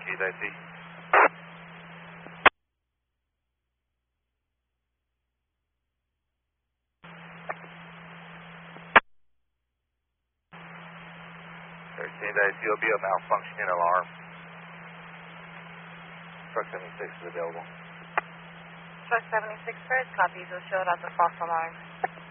IC. 13-2 will be a malfunctioning alarm. Truck 76 is available. Truck 76 first, copies will show it as a false alarm.